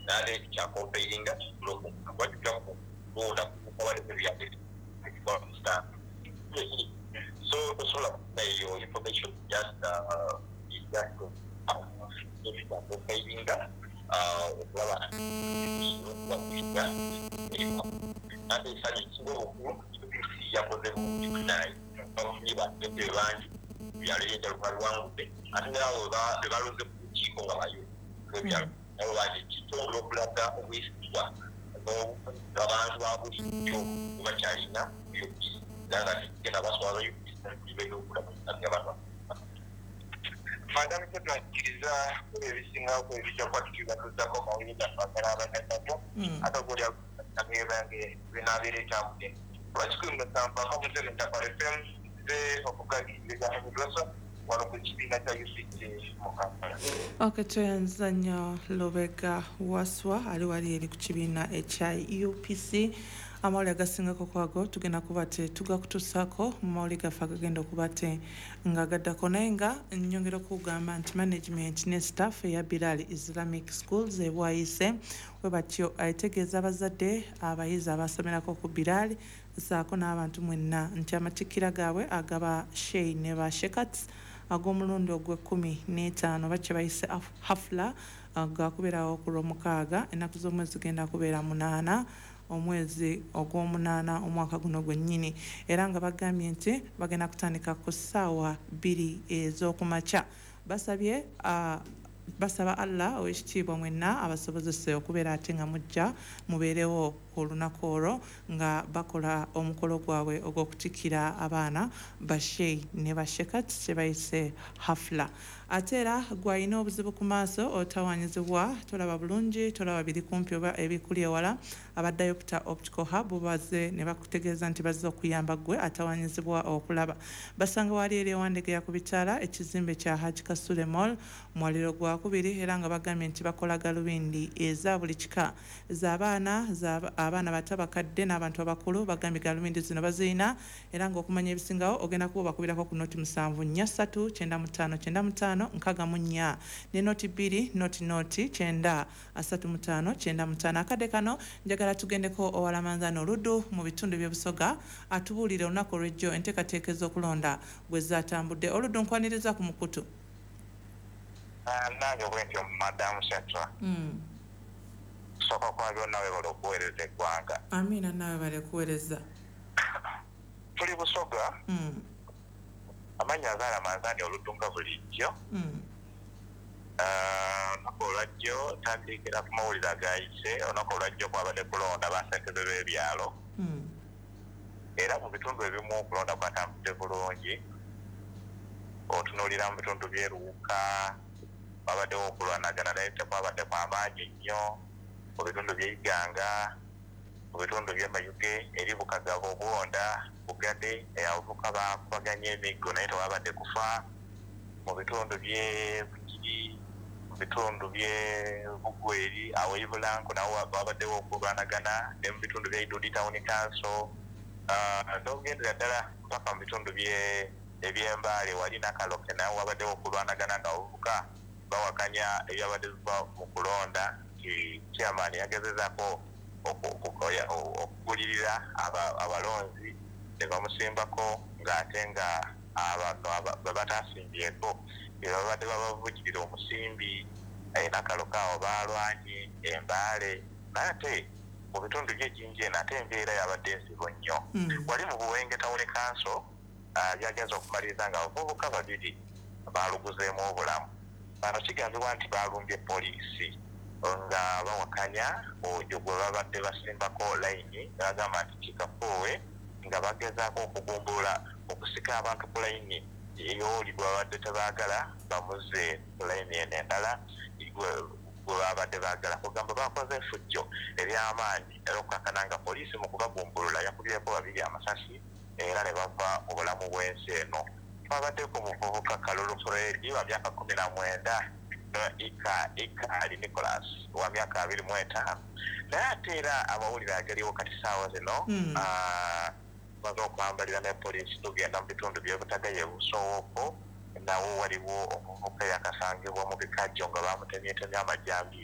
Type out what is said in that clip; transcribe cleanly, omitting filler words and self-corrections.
nale kya comparinga block what you go for the reality so your information just is just comparinga and the sunny yakoze mu kinai bamuyiba ebanji byaleeta lwalwangu ate nawo baluze ku kiko nga bayo byalo nabo baje kitolo okulaga obwisitwa abantu babulijjo kubakyalina nanga kigenda baswala ibyo okulaga abantu Madame Kiriza ebisinga ko ebijja kwatulira tuzako mawulire afagala abanato atagolya agebange binabire tamde Wachukunda tampa kama mzele nitapare FM ze wakukagi vijana mdrosa wanakuchipina cha UCT mukapara. Okay, tuyanzanya Lobega Waswa aliwali eli kuchibina HI UPC amawuli agasingako kwago tugenda kubate tugakutusako mawuli gafaga genda kubate nga gaddako naye nga nnyongera okugamba nti management ne staff ya Bilal Islamic Schools ebwayise we batyo ayitegeeza abazadde abayizi abasomerako ku Bilal saako n'abantu mwenna nti amatikkira gaabwe agaba Shey ne ba Shekats ag'omulundi ogw'15 bakye bayise hafla gakubeerawo ku Lwomukaaga ennaku z'omwezi genda kubeera 8 omwezi ogw'omunaana omwaka guno gwennyini era nga bagambye nti bagenda kutandika ku ssaawa 2 ez'okumakya basaba Allah ow'ekitiibwa mwenna abasobozese okubeera ate nga mujja mubeerewo olunaku olwo nga bakola omukolo gwabwe ogw'okutikkira abaana Bashey ne Bashekat kye bayise hafla ate era gwalina obuzibu ku maaso otawanyizibwa tolaba bulungi tolaba biri kumpi oba ebikuli ewala abaddayo Dr. Optical Hub baze ne bakutegeeza nti bazze okuyamba gwe atawanyizibwa okulaba basanga wali eri ewandegeya ku bitaala ekizimbe kya Haji Kasule Mall mwaliro gwakubiri era nga bagambye nti bakola galubindi eza buli kika abaana bato bakadde n'abantu abakulu bagambye galubindi zino bazirina era ng'okumanya ebisingawo ogenda kuba bakubirako ku noti 7439594 ne noti 2 noti 93595 akadde kano njagala tugendeko owalamanzana oluddu mu bitundu by'Obusoga atubuulire olunaku olw'ejjo enteekateeka ez'okulonda bwe zaatambudde oluddu nkwaniriza ku mukutu nange bwentyo Madam Shatra soka kwa byonna nawe balokuweereza eggwanga amina nawe balekuweereza tuli Busoga amanya agaala manzani oluddu nga bulijjo olunaku olwajjo tandikira ku mawulire agayise olunaku olwajjo kwabadde kulonda basekeze b'ebyalo era mu bitundu ebimu okulonda kwatambudde bulungi otunuulira mu bitundu by'eruuka babaddewo okulwanagana naye tekwabadde kwamaanyi nnyo mu bitundu by'Iganga mu bitundu by'Emayuge eri Bukagaba Obwonda Bugade abavubuka bakubaganya emiggo naye tewabadde kufa mu bitundu by'Ebugiri mu bitundu by'Ebugweri awo Ibulanko nawo babaddewo okulwanagana ne mu bitundu bya Idodi Town Council n'okugendera ddala paka mu bitundu eby'Embale wali Nakaloke nawo wabaddewo okulwanagana nga abavubuka bawakanya ebyabadde biva mu kulonda nti chairman yagezezaako okugulirira abalonzi ne bamusimbako ng'ate nga bwe bataasimbyeko babadde babavugirira omusimbi Nakaloke awo baalwanye Embale naye ate mu bitundu by'Ejjinja eno ate embeera yabadde nzibu nnyo wali mu Buwenge Town Council byagenza okumaliriza nga abavubuka 2 baaluguzeemu obulamu bano kigambibwa nti baalumbye poliisi nga bawakanya ojo gwe babadde basimbako layini bagamba nti kikafuuwe nga bagezaako okugumbula okusika abantu ku layini ey'oli gwe babadde tebaagala bamuze ku layini eno endala gwe babadde baagala kugamba bakoze effujjo ery'amaanyi era okukakana nga poliisi mu kubagumbulula yakubyeko 2 amasasi era ne bava mu bulamu bw'ensi eno twabaddeko muvubuka Kalulu Fred wa myaka 19 Ikali Nicholas wa myaka 25 naye ate era amawulire agaliwo kati ssaawa zino baza okwambalira ne poliisi tugenda mu bitundu by'Obutagaye Busowooko nawo waliwo omuvubuka yakasangibwa mu bikajjo nga bamutemyetemye amajambi